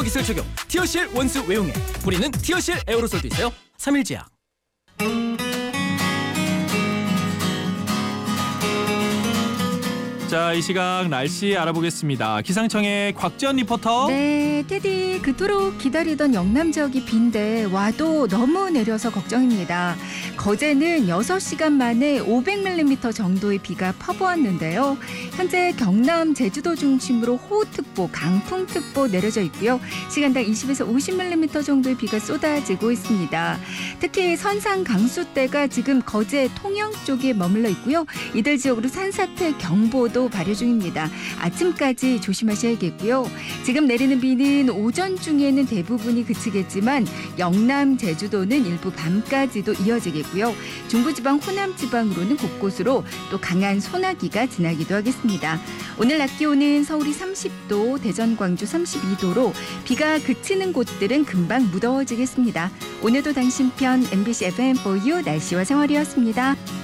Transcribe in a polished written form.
기술 적용 티어실 원수 외용액. 뿌리는 티어실 에어로솔도 있어요. 3일제약. 자, 이 시각 날씨 알아보겠습니다. 기상청의 곽지연 리포터. 네, 테디 그토록 기다리던 영남 지역이 비인데 와도 너무 내려서 걱정입니다. 거제는 6시간 만에 500mm 정도의 비가 퍼부었는데요. 현재 경남, 제주도 중심으로 호우특보, 강풍특보 내려져 있고요. 시간당 20에서 50mm 정도의 비가 쏟아지고 있습니다. 특히 선상 강수대가 지금 거제, 통영 쪽에 머물러 있고요. 이들 지역으로 산사태 경보도 발효 중입니다. 아침까지 조심하셔야겠고요. 지금 내리는 비는 오전 중에는 대부분이 그치겠지만 영남, 제주도는 일부 밤까지도 이어지겠고요. 중부지방, 호남지방으로는 곳곳으로 또 강한 소나기가 지나기도 하겠습니다. 오늘 낮 기온은 서울이 30도, 대전, 광주 32도로 비가 그치는 곳들은 금방 무더워지겠습니다. 오늘도 당신 편 MBC FM4U 날씨와 생활이었습니다.